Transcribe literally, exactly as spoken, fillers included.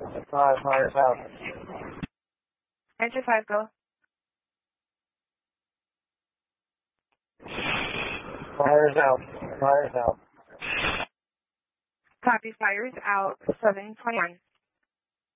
Five, fire's out. Enter five, go. Fire's out. Fire's out. Copy, fires out, seven twenty-one.